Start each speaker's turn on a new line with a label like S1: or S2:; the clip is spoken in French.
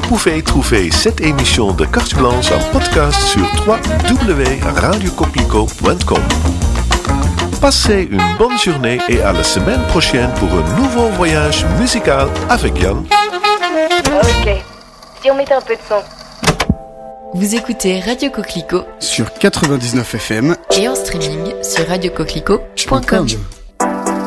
S1: pouvez trouver cette émission de Carte Blanche en podcast sur www.radiocoquelicot.com. Passez une bonne journée et à la semaine prochaine pour un nouveau voyage musical avec Yann.
S2: Ok, si on mettait un peu de son.
S3: Vous écoutez Radio Coquelicot
S4: sur 99 FM
S3: et en streaming sur radiocoquelicot.com.